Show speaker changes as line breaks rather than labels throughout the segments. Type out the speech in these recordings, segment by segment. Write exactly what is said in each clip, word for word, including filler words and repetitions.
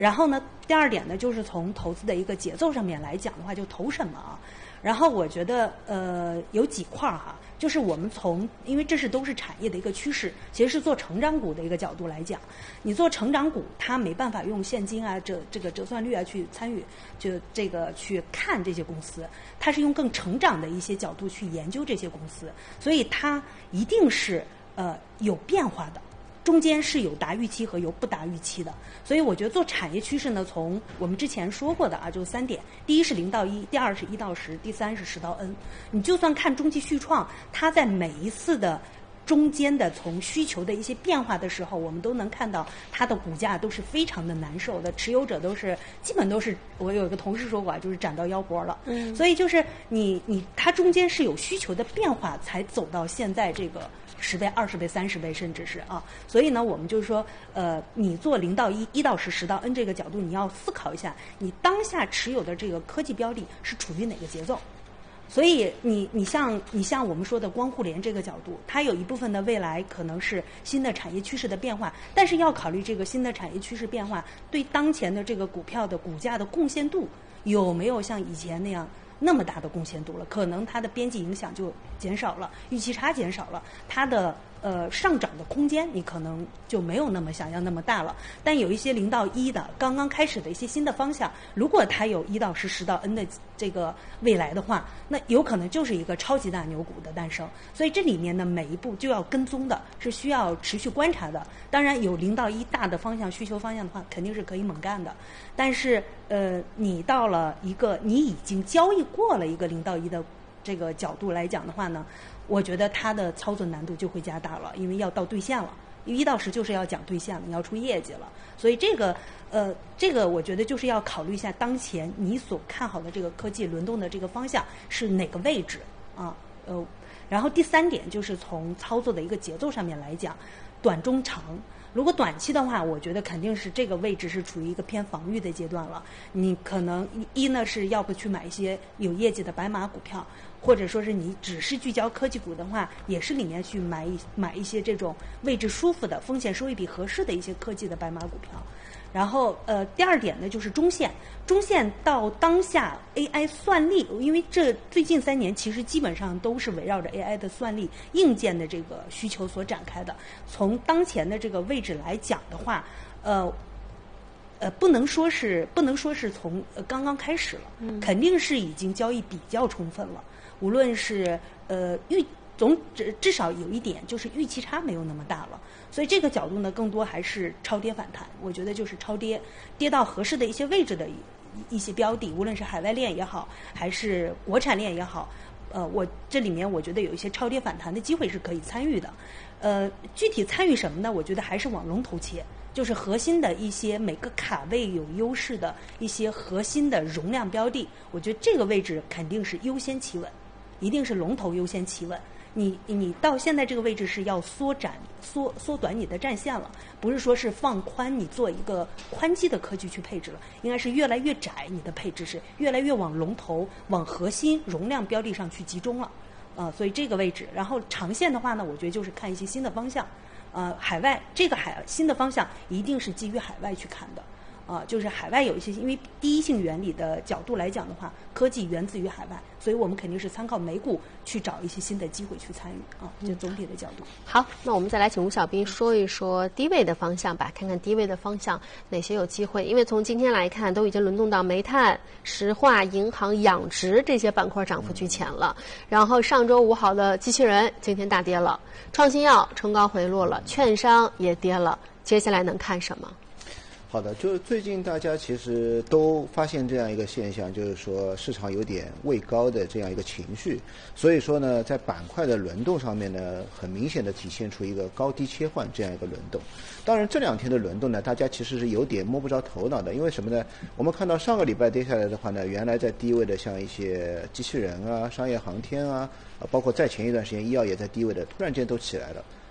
然后呢，第二点呢，就是从投资的一个节奏上面来讲的话，就投什么啊？然后我觉得呃有几块儿哈，就是我们从因为这是都是产业的一个趋势，其实是做成长股的一个角度来讲，你做成长股，它没办法用现金啊、折这个折算率啊去参与，就这个去看这些公司，它是用更成长的一些角度去研究这些公司，所以它一定是呃有变化的。中间是有达预期和有不达预期的，所以我觉得做产业趋势呢，从我们之前说过的啊，就三点：第一是零到一，第二是一到十，第三是十到 N。你就算看中期续创，它在每一次的中间的从需求的一些变化的时候，我们都能看到它的股价都是非常的难受的，持有者都是基本都是，我有一个同事说过啊，就是斩到腰脖了。嗯，所以就是你你它中间是有需求的变化，才走到现在这个十倍、二十倍、三十倍，甚至是啊。所以呢，我们就是说，呃，你做零到一、一到十、十到 N 这个角度，你要思考一下，你当下持有的这个科技标的是处于哪个节奏。所以你你像你像我们说的光互联这个角度，它有一部分的未来可能是新的产业趋势的变化，但是要考虑这个新的产业趋势变化对当前的这个股票的股价的贡献度有没有像以前那样那么大的贡献度了，可能它的边际影响就减少了，预期差减少了，它的呃上涨的空间你可能就没有那么想象那么大了。但有一些零到一的刚刚开始的一些新的方向，如果它有一到十、十到 N 的这个未来的话，那有可能就是一个超级大牛股的诞生。所以这里面呢，每一步就要跟踪的，是需要持续观察的。当然有零到一大的方向需求方向的话，肯定是可以猛干的。但是呃，你到了一个你已经交易过了一个零到一的这个角度来讲的话呢，我觉得它的操作难度就会加大了，因为要到兑现了。因为一到十就是要讲兑现了，你要出业绩了，所以这个呃，这个我觉得就是要考虑一下当前你所看好的这个科技轮动的这个方向是哪个位置啊？呃，然后第三点就是从操作的一个节奏上面来讲，短中长。如果短期的话，我觉得肯定是这个位置是处于一个偏防御的阶段了。你可能一呢是要不去买一些有业绩的白马股票，或者说是你只是聚焦科技股的话，也是里面去买一买一些这种位置舒服的、风险收益比合适的一些科技的白马股票。然后呃，第二点呢就是中线，中线到当下 A I 算力，因为这最近三年其实基本上都是围绕着 A I 的算力硬件的这个需求所展开的。从当前的这个位置来讲的话，呃。呃，不能说是不能说是从、呃、刚刚开始了，嗯，肯定是已经交易比较充分了。无论是呃预总至至少有一点就是预期差没有那么大了，所以这个角度呢，更多还是超跌反弹。我觉得就是超跌，跌到合适的一些位置的一一些标的，无论是海外链也好，还是国产链也好，呃，我这里面我觉得有一些超跌反弹的机会是可以参与的。呃，具体参与什么呢？我觉得还是往龙头切。就是核心的一些每个卡位有优势的一些核心的容量标的，我觉得这个位置肯定是优先企稳，一定是龙头优先企稳。你你到现在这个位置是要缩展缩缩短你的战线了，不是说是放宽你做一个宽基的科技去配置了，应该是越来越窄，你的配置是越来越往龙头往核心容量标的上去集中了啊、呃，所以这个位置，然后长线的话呢，我觉得就是看一些新的方向。呃，海外这个海新的方向一定是基于海外去看的，啊、呃，就是海外有一些，因为第一性原理的角度来讲的话，科技源自于海外，所以我们肯定是参考美股去找一些新的机会去参与啊，就总体的角度。
好，那我们再来请吴小兵说一说低位的方向吧，看看低位的方向哪些有机会，因为从今天来看，都已经轮动到煤炭、石化、银行、养殖这些板块涨幅居前了。然后上周五好的机器人今天大跌了，创新药冲高回落了，券商也跌了，接下来能看什么？
好的，就是最近大家其实都发现这样一个现象，就是说市场有点畏高的这样一个情绪，所以说呢，在板块的轮动上面呢，很明显的体现出一个高低切换这样一个轮动。当然这两天的轮动呢，大家其实是有点摸不着头脑的，因为什么呢？我们看到上个礼拜跌下来的话呢，原来在低位的像一些机器人啊、商业航天啊，包括在前一段时间医药也在低位的，突然间都起来了。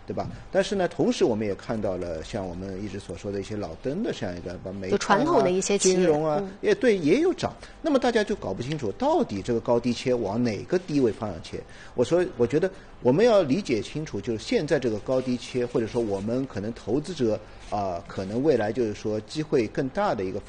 对吧？但是呢，同时我们也看到了像我们一直所说的一些老登的这样一个把煤炭啊、
就传统的一些企业
金融啊，
嗯、
也对也有涨。那么大家就搞不清楚到底这个高低切往哪个低位方向切。我说，我觉得我们要理解清楚，就是现在这个高低切，或者说我们可能投资者啊、呃，可能未来就是说机会更大的一个